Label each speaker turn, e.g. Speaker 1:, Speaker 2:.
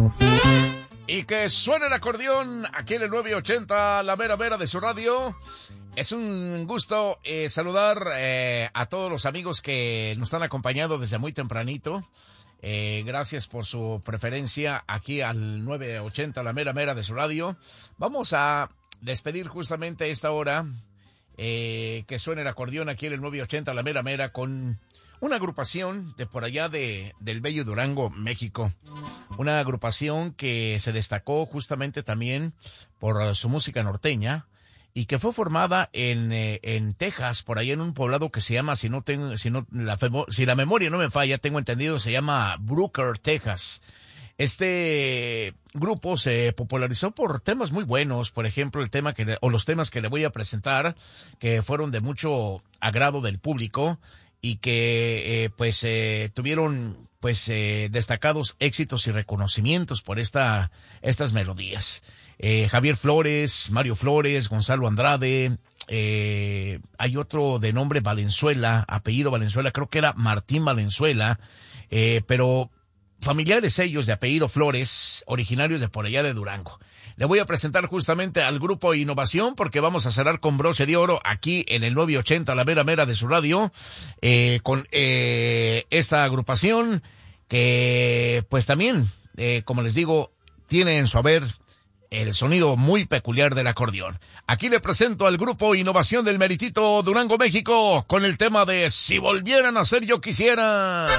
Speaker 1: Y que suene el acordeón aquí en el 980, la mera mera de su radio. Es un gusto saludar a todos los amigos que nos están acompañando desde muy tempranito. Gracias por su preferencia aquí al 980, la mera mera de su radio. Vamos a despedir justamente esta hora que suene el acordeón aquí en el 980, la mera mera, con una agrupación de por allá del bello Durango, México. Una agrupación que se destacó justamente también por su música norteña y que fue formada en Texas, por allá en un poblado que se llama, si la memoria no me falla, tengo entendido, se llama Brooker, Texas. Este grupo se popularizó por temas muy buenos, por ejemplo, los temas que le voy a presentar, que fueron de mucho agrado del público y que tuvieron destacados éxitos y reconocimientos por estas melodías. Javier Flores, Mario Flores, Gonzalo Andrade, hay otro de nombre Valenzuela, apellido Valenzuela, creo que era Martín Valenzuela, pero familiares ellos de apellido Flores, originarios de por allá de Durango. Le voy a presentar justamente al grupo Innovación porque vamos a cerrar con broche de oro aquí en el 980, la mera mera de su radio, con esta agrupación que pues también, como les digo, tiene en su haber el sonido muy peculiar del acordeón. Aquí le presento al grupo Innovación del meritito Durango, México, con el tema de Si volvieran a ser yo quisiera.